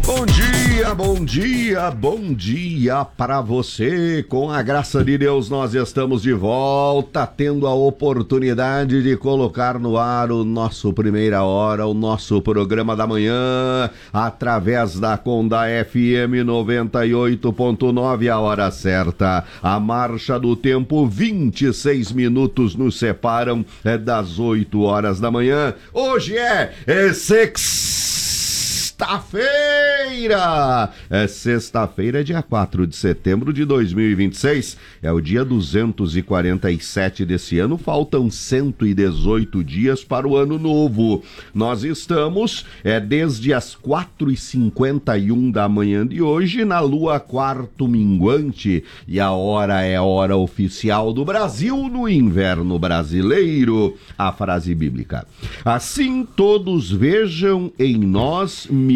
Bom dia para você. Com a graça de Deus, nós estamos de volta, tendo a oportunidade de colocar no ar o nosso Primeira Hora, o nosso programa da manhã, através da Conda FM 98.9, a hora certa. A marcha do tempo, 26 minutos nos separam das 8 horas da manhã. Hoje é sexta-feira! Sexta-feira, dia 4 de setembro de 2026. É o dia 247 desse ano. Faltam 118 dias para o ano novo. Nós estamos desde as 4h51 da manhã de hoje na lua quarto minguante. E a hora é a hora oficial do Brasil no inverno brasileiro. A frase bíblica: assim todos vejam em nós